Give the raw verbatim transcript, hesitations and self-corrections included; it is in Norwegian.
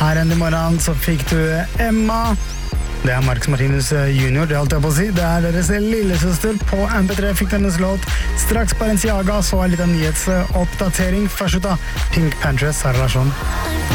Her enn i morgen så fikk du Emma. Det er Marcus Martinus junior, det holdt jeg på å si. Det er deres lillesøster på M P tre, fikk dennes låt. Straks Balenciaga, så er litt av nyhetsoppdatering. Først ut da, Pink Panthers, Sara Larsson.